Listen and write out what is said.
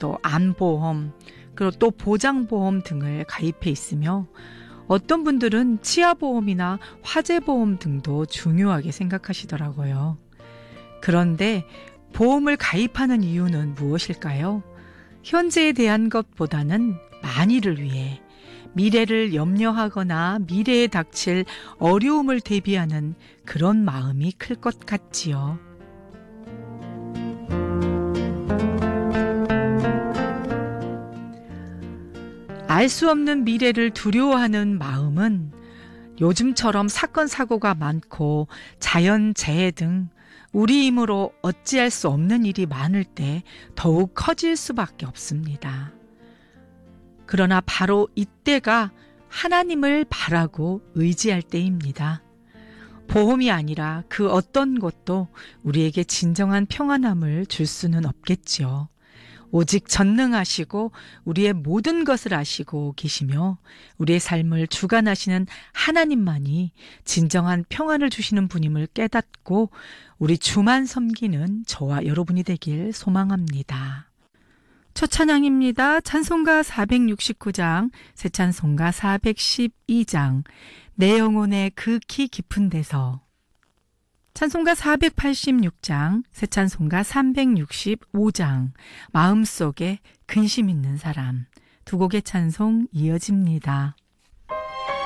또 안보험, 그리고 또 보장보험 등을 가입해 있으며 어떤 분들은 치아보험이나 화재보험 등도 중요하게 생각하시더라고요. 그런데 보험을 가입하는 이유는 무엇일까요? 현재에 대한 것보다는 만일을 위해 미래를 염려하거나 미래에 닥칠 어려움을 대비하는 그런 마음이 클 것 같지요. 알 수 없는 미래를 두려워하는 마음은 요즘처럼 사건, 사고가 많고 자연재해 등 우리 힘으로 어찌할 수 없는 일이 많을 때 더욱 커질 수밖에 없습니다. 그러나 바로 이때가 하나님을 바라고 의지할 때입니다. 보험이 아니라 그 어떤 것도 우리에게 진정한 평안함을 줄 수는 없겠지요. 오직 전능하시고 우리의 모든 것을 아시고 계시며 우리의 삶을 주관하시는 하나님만이 진정한 평안을 주시는 분임을 깨닫고 우리 주만 섬기는 저와 여러분이 되길 소망합니다. 첫 찬양입니다. 찬송가 469장, 새 찬송가 412장, 내 영혼의 극히 깊은 데서, 찬송가 486장, 새 찬송가 365장, 마음속에 근심 있는 사람, 두 곡의 찬송 이어집니다.